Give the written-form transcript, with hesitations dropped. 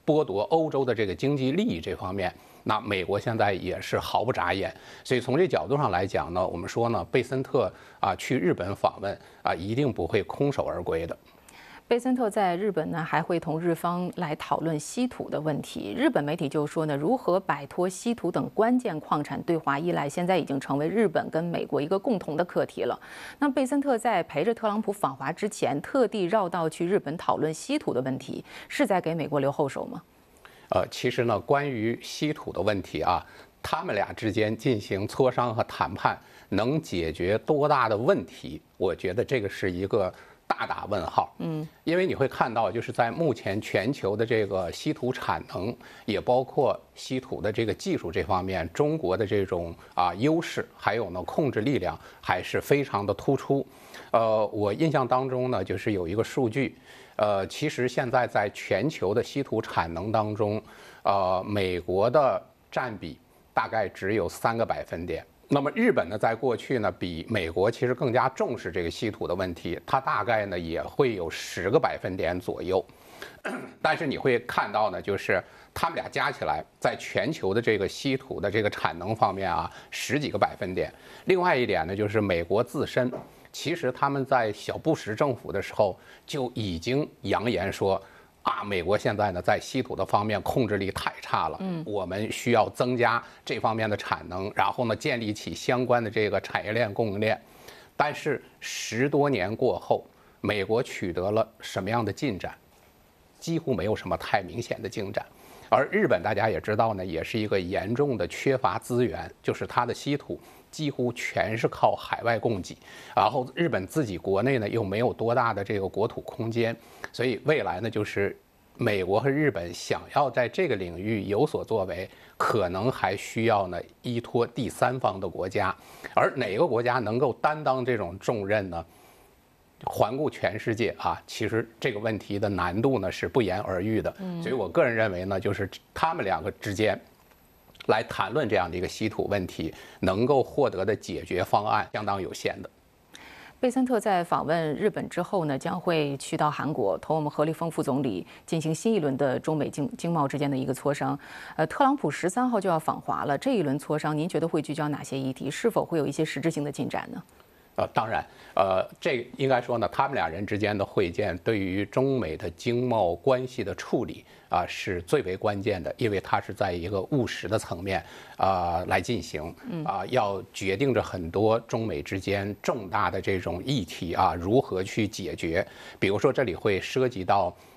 剥夺欧洲的这个经济利益这方面，那美国现在也是毫不眨眼。所以从这角度上来讲呢，我们说呢，贝森特去日本访问一定不会空手而归的。 贝森特在日本呢，还会同日方来讨论稀土的问题。日本媒体就说呢，如何摆脱稀土等关键矿产对华依赖，现在已经成为日本跟美国一个共同的课题了。那贝森特在陪着特朗普访华之前，特地绕道去日本讨论稀土的问题，是在给美国留后手吗？ 其实呢，关于稀土的问题他们俩之间进行磋商和谈判，能解决多大的问题？我觉得这个是一个大打问号。因为你会看到，就是在目前全球的这个稀土产能，也包括稀土的这个技术这方面，中国的这种优势，还有呢控制力量还是非常的突出。我印象当中呢，就是有一个数据，其实现在在全球的稀土产能当中，美国的占比大概只有3个百分点。那么日本呢，在过去呢，比美国其实更加重视这个稀土的问题，它大概呢也会有10个百分点左右。但是你会看到呢，就是他们俩加起来，在全球的这个稀土的这个产能方面10几个百分点。另外一点呢，就是美国自身，其实他们在小布什政府的时候就已经扬言说，美国现在呢在稀土的方面控制力太差了，我们需要增加这方面的产能，然后呢建立起相关的这个产业链供应链。但是10多年过后，美国取得了什么样的进展？几乎没有什么太明显的进展。而日本大家也知道呢，也是一个严重的缺乏资源，就是它的稀土几乎全是靠海外供给，然后日本自己国内呢又没有多大的这个国土空间，所以未来呢就是美国和日本想要在这个领域有所作为，可能还需要呢依托第三方的国家，而哪个国家能够担当这种重任呢？环顾全世界其实这个问题的难度呢是不言而喻的。所以我个人认为呢，就是他们两个之间来谈论这样的一个稀土问题，能够获得的解决方案相当有限的。 贝森特在访问日本之后呢，将会去到韩国，同我们何立峰副总理进行新一轮的中美经贸之间的一个磋商。特朗普13号就要访华了，这一轮磋商您觉得会聚焦哪些议题？是否会有一些实质性的进展呢？ 当然，这应该说呢，他们俩人之间的会见对于中美的经贸关系的处理是最为关键的，因为它是在一个务实的层面来进行，要决定着很多中美之间重大的这种议题如何去解决。比如说这里会涉及到